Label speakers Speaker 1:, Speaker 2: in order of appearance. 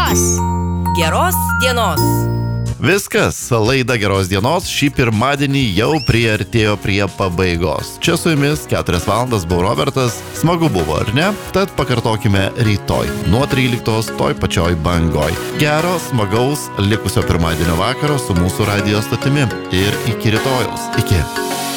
Speaker 1: Rytas. Geros dienos.
Speaker 2: Viskas, laida Geros dienos šį pirmadienį jau priartėjo prie pabaigos. Čia su jumis 4 valandas buvau Robertas. Smagu buvo, ar ne? Tad pakartokime rytoj, nuo 13 toj pačioj bangoj. Gero, smagaus likusio pirmadienio vakaro su mūsų radijo stotimi. Ir iki rytojaus. Iki.